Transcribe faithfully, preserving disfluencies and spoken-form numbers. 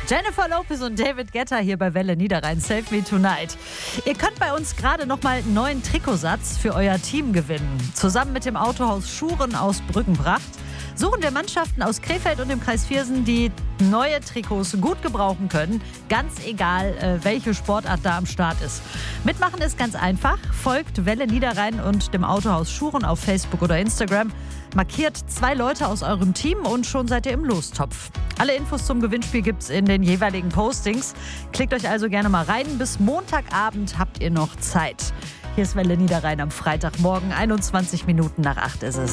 Jennifer Lopez und David Guetta hier bei Welle Niederrhein. Save Me Tonight. Ihr könnt bei uns gerade nochmal einen neuen Trikotsatz für euer Team gewinnen. Zusammen mit dem Autohaus Schuren aus Brückenbracht suchen wir Mannschaften aus Krefeld und dem Kreis Viersen, die neue Trikots gut gebrauchen können. Ganz egal, welche Sportart da am Start ist. Mitmachen ist ganz einfach. Folgt Welle Niederrhein und dem Autohaus Schuren auf Facebook oder Instagram. Markiert zwei Leute aus eurem Team und schon seid ihr im Lostopf. Alle Infos zum Gewinnspiel gibt's in den jeweiligen Postings. Klickt euch also gerne mal rein. Bis Montagabend habt ihr noch Zeit. Hier ist Welle Niederrhein am Freitagmorgen. einundzwanzig Minuten nach acht ist es.